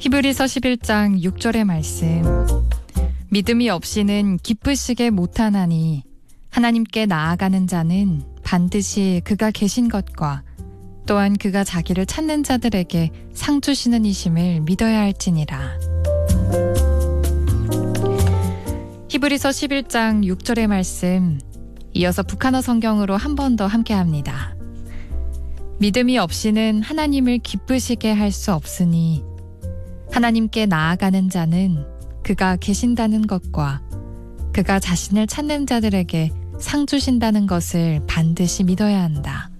히브리서 11장 6절의 말씀. 믿음이 없이는 기쁘시게 못하나니 하나님께 나아가는 자는 반드시 그가 계신 것과 또한 그가 자기를 찾는 자들에게 상 주시는 이심을 믿어야 할지니라. 히브리서 11장 6절의 말씀, 이어서 북한어 성경으로 한 번 더 함께합니다. 믿음이 없이는 하나님을 기쁘시게 할 수 없으니 하나님께 나아가는 자는 그가 계신다는 것과 그가 자신을 찾는 자들에게 상 주신다는 것을 반드시 믿어야 한다.